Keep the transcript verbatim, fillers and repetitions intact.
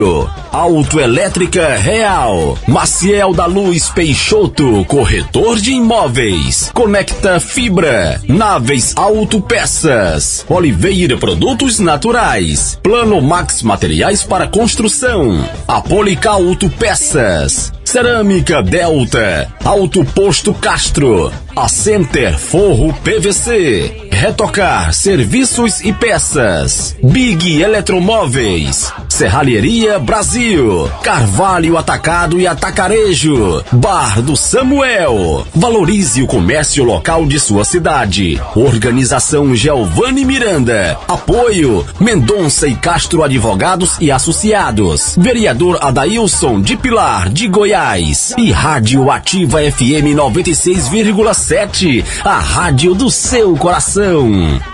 Autoelétrica Real, Maciel da Luz Peixoto, corretor de imóveis, Conecta Fibra, Naves Autopeças, Oliveira Produtos Naturais, Plano Max Materiais para Construção, Apolicar Autopeças, Cerâmica Delta, Auto Posto Castro, a Center Forro P V C, Retocar Serviços e Peças, Big Eletromóveis, Serralheria Brasil, Carvalho Atacado e Atacarejo, Bar do Samuel. Valorize o comércio local de sua cidade. Organização Giovanni Miranda. Apoio Mendonça e Castro Advogados e Associados. Vereador Adailson de Pilar de Goiás. E Rádio Ativa F M noventa e seis vírgula sete, a rádio do seu coração.